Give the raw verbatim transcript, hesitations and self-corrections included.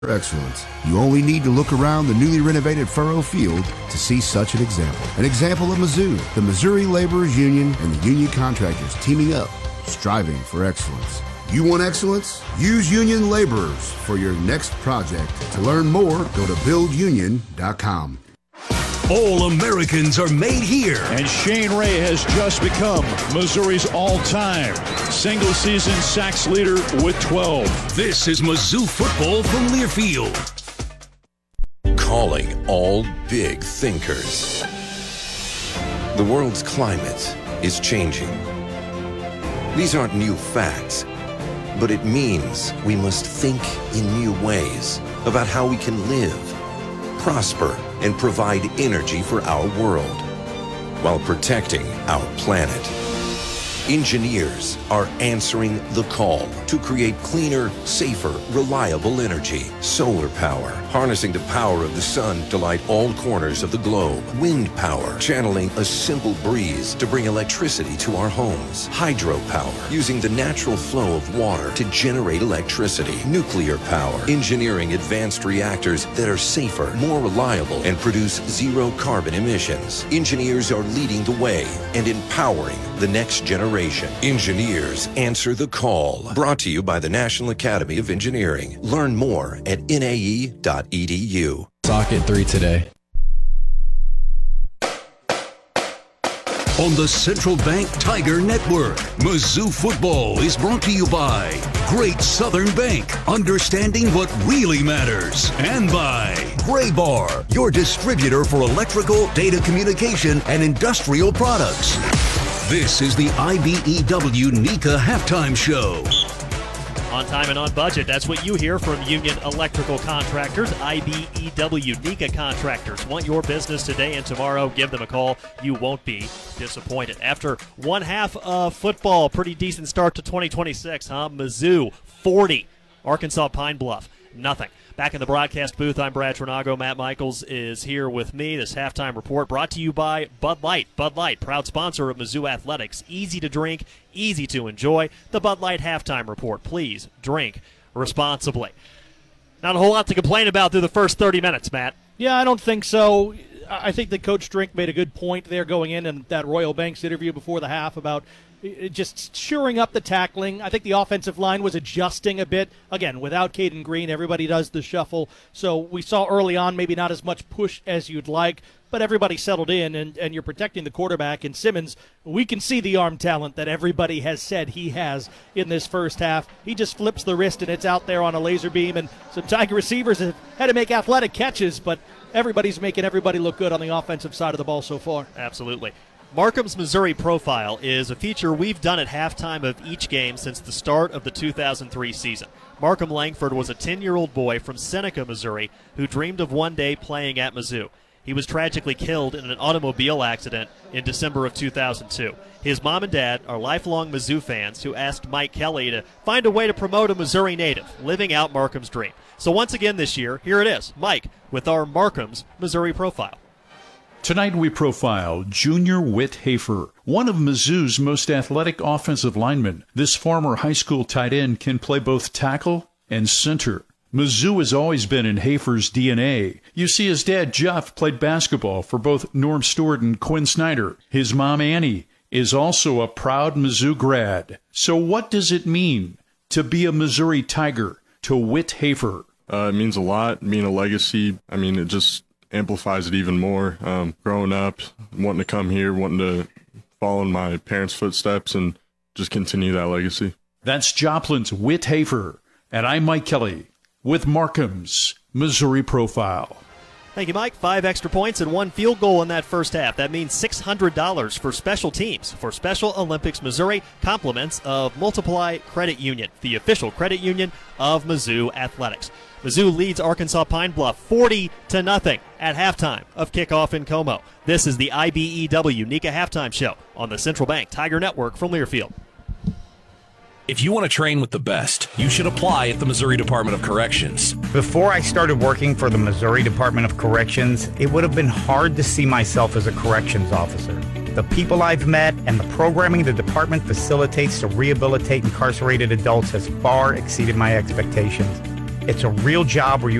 excellence. You only need to look around the newly renovated Furrow Field to see such an example. An example of Mizzou, the Missouri Laborers Union, and the union contractors teaming up, striving for excellence. You want excellence? Use union laborers for your next project. To learn more, go to build union dot com. All Americans are made here. And Shane Ray has just become Missouri's all-time single-season sacks leader with twelve. This is Mizzou football from Learfield. Calling all big thinkers. The world's climate is changing. These aren't new facts, but it means we must think in new ways about how we can live, prosper, and provide energy for our world while protecting our planet. Engineers are answering the call to create cleaner, safer, reliable energy. Solar power, harnessing the power of the sun to light all corners of the globe. Wind power, channeling a simple breeze to bring electricity to our homes. Hydropower, using the natural flow of water to generate electricity. Nuclear power, engineering advanced reactors that are safer, more reliable, and produce zero carbon emissions. Engineers are leading the way and empowering the next generation. Engineers answer the call. Brought to you by the National Academy of Engineering. Learn more at N A E dot E D U. Socket three today. On the Central Bank Tiger Network, Mizzou football is brought to you by Great Southern Bank, understanding what really matters, and by Gray Bar, your distributor for electrical, data communication, and industrial products. This is the I B E W NECA Halftime Show. On time and on budget, that's what you hear from Union Electrical Contractors, I B E W NECA Contractors. Want your business today and tomorrow? Give them a call. You won't be disappointed. After one half of football, pretty decent start to twenty twenty-six, huh? Mizzou, forty. Arkansas Pine Bluff, nothing. Back in the broadcast booth, I'm Brad Trinago. Matt Michaels is here with me. This halftime report brought to you by Bud Light. Bud Light, proud sponsor of Mizzou Athletics. Easy to drink, easy to enjoy. The Bud Light halftime report. Please drink responsibly. Not a whole lot to complain about through the first thirty minutes, Matt. Yeah, I don't think so. I think that Coach Drink made a good point there going in in that Royal Banks interview before the half about just shoring up the tackling. I think the offensive line was adjusting a bit. Again, without Caden Green, everybody does the shuffle. So we saw early on maybe not as much push as you'd like, but everybody settled in, and, and you're protecting the quarterback. And Simmons, we can see the arm talent that everybody has said he has in this first half. He just flips the wrist, and it's out there on a laser beam. And some Tiger receivers have had to make athletic catches, but everybody's making everybody look good on the offensive side of the ball so far. Absolutely. Markham's Missouri Profile is a feature we've done at halftime of each game since the start of the two thousand three season. Markham Langford was a ten-year-old boy from Seneca, Missouri, who dreamed of one day playing at Mizzou. He was tragically killed in an automobile accident in December of two thousand two. His mom and dad are lifelong Mizzou fans who asked Mike Kelly to find a way to promote a Missouri native, living out Markham's dream. So once again this year, here it is, Mike, with our Markham's Missouri Profile. Tonight we profile Junior Whit Hafer, one of Mizzou's most athletic offensive linemen. This former high school tight end can play both tackle and center. Mizzou has always been in Hafer's D N A. You see, his dad, Jeff, played basketball for both Norm Stewart and Quinn Snyder. His mom, Annie, is also a proud Mizzou grad. So what does it mean to be a Missouri Tiger to Whit Hafer? Uh, it means a lot, mean a legacy. I mean, it just amplifies it even more. Um, growing up, wanting to come here, wanting to follow in my parents' footsteps and just continue that legacy. That's Joplin's Whit Hafer, and I'm Mike Kelly with Markham's Missouri Profile. Thank you, Mike. Five extra points and one field goal in that first half. That means six hundred dollars for special teams for Special Olympics Missouri, compliments of Multiply Credit Union, the official credit union of Mizzou Athletics. Mizzou leads Arkansas Pine Bluff forty to nothing at halftime of kickoff in Como. This is the I B E W NECA Halftime Show on the Central Bank Tiger Network from Learfield. If you want to train with the best, you should apply at the Missouri Department of Corrections. Before I started working for the Missouri Department of Corrections, it would have been hard to see myself as a corrections officer. The people I've met and the programming the department facilitates to rehabilitate incarcerated adults has far exceeded my expectations. It's a real job where you